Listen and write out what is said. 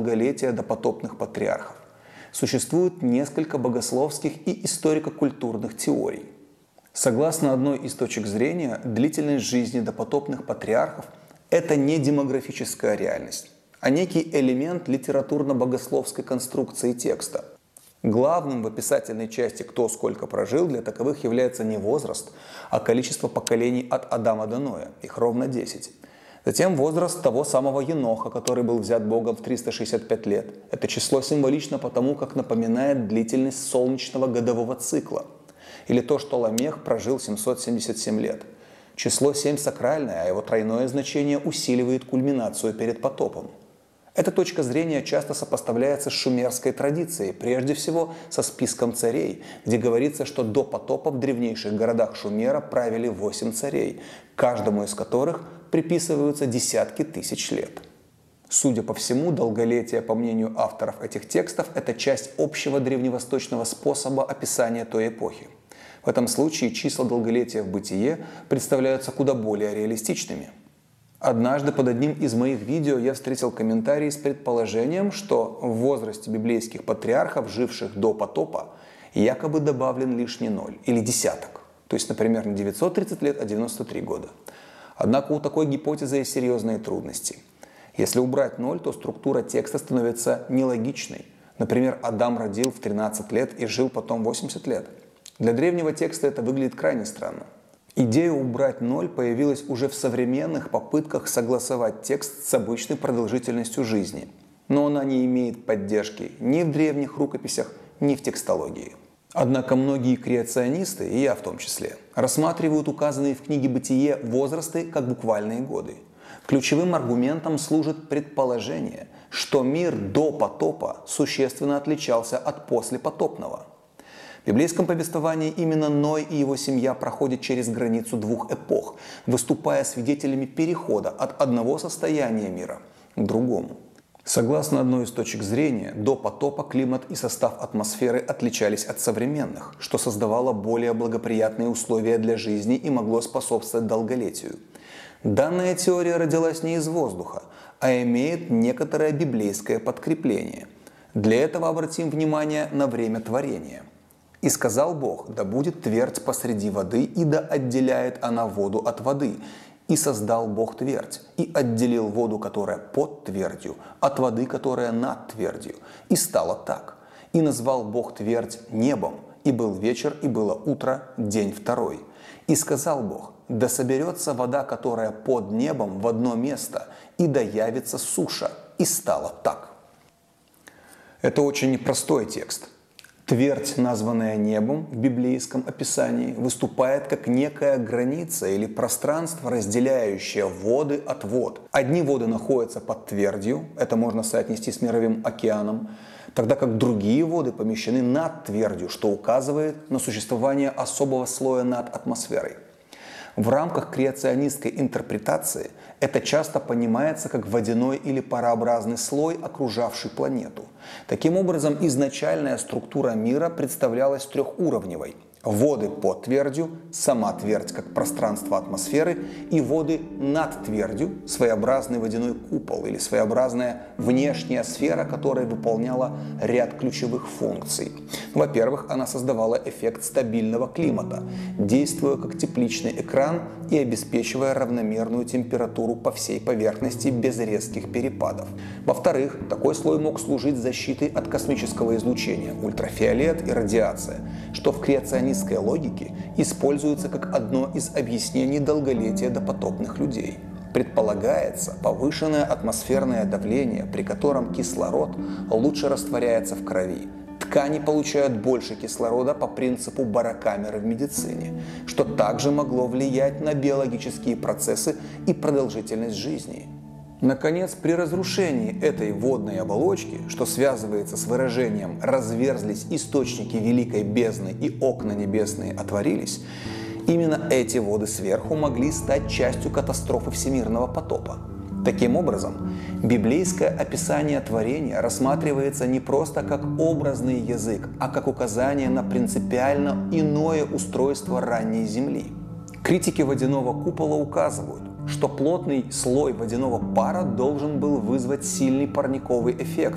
долголетия допотопных патриархов. Существует несколько богословских и историко-культурных теорий. Согласно одной из точек зрения, длительность жизни допотопных патриархов – это не демографическая реальность, а некий элемент литературно-богословской конструкции текста. Главным в описательной части «Кто сколько прожил» для таковых является не возраст, а количество поколений от Адама до Ноя, их ровно 10. Затем возраст того самого Еноха, который был взят Богом в 365 лет. Это число символично потому, как напоминает длительность солнечного годового цикла. Или то, что Ламех прожил 777 лет. Число 7 сакральное, а его тройное значение усиливает кульминацию перед потопом. Эта точка зрения часто сопоставляется с шумерской традицией, прежде всего со списком царей, где говорится, что до потопа в древнейших городах Шумера правили 8 царей, каждому из которых приписываются десятки тысяч лет. Судя по всему, долголетие, по мнению авторов этих текстов, это часть общего древневосточного способа описания той эпохи. В этом случае числа долголетия в бытие представляются куда более реалистичными. Однажды под одним из моих видео я встретил комментарий с предположением, что в возрасте библейских патриархов, живших до потопа, якобы добавлен лишний 0 или десяток. То есть, например, не 930 лет, а 93 года. Однако у такой гипотезы есть серьезные трудности. Если убрать 0, то структура текста становится нелогичной. Например, Адам родил в 13 лет и жил потом 80 лет. Для древнего текста это выглядит крайне странно. Идея убрать 0 появилась уже в современных попытках согласовать текст с обычной продолжительностью жизни. Но она не имеет поддержки ни в древних рукописях, ни в текстологии. Однако многие креационисты, и я в том числе, рассматривают указанные в книге «Бытие» возрасты как буквальные годы. Ключевым аргументом служит предположение, что мир до потопа существенно отличался от послепотопного. В библейском повествовании именно Ной и его семья проходят через границу двух эпох, выступая свидетелями перехода от одного состояния мира к другому. Согласно одной из точек зрения, до потопа климат и состав атмосферы отличались от современных, что создавало более благоприятные условия для жизни и могло способствовать долголетию. Данная теория родилась не из воздуха, а имеет некоторое библейское подкрепление. Для этого обратим внимание на время творения. «И сказал Бог, да будет твердь посреди воды, и да отделяет она воду от воды. И создал Бог твердь, и отделил воду, которая под твердью, от воды, которая над твердью. И стало так. И назвал Бог твердь небом, и был вечер, и было утро, день второй. И сказал Бог, да соберется вода, которая под небом, в одно место, и да явится суша. И стало так». Это очень непростой текст. Твердь, названная небом в библейском описании, выступает как некая граница или пространство, разделяющее воды от вод. Одни воды находятся под твердью, это можно соотнести с мировым океаном, тогда как другие воды помещены над твердью, что указывает на существование особого слоя над атмосферой. В рамках креационистской интерпретации это часто понимается как водяной или парообразный слой, окружавший планету. Таким образом, изначальная структура мира представлялась трехуровневой. Воды под твердью, сама твердь как пространство атмосферы, и воды над твердью, своеобразный водяной купол или своеобразная внешняя сфера, которая выполняла ряд ключевых функций. Во-первых, она создавала эффект стабильного климата, действуя как тепличный экран и обеспечивая равномерную температуру по всей поверхности без резких перепадов. Во-вторых, такой слой мог служить защитой от космического излучения, ультрафиолет и радиация, что в креационистской логике используется как одно из объяснений долголетия допотопных людей. Предполагается повышенное атмосферное давление, при котором кислород лучше растворяется в крови. Ткани получают больше кислорода по принципу барокамеры в медицине, что также могло влиять на биологические процессы и продолжительность жизни. Наконец, при разрушении этой водной оболочки, что связывается с выражением «разверзлись источники великой бездны и окна небесные отворились», именно эти воды сверху могли стать частью катастрофы всемирного потопа. Таким образом, библейское описание творения рассматривается не просто как образный язык, а как указание на принципиально иное устройство ранней Земли. Критики водяного купола указывают, что плотный слой водяного пара должен был вызвать сильный парниковый эффект,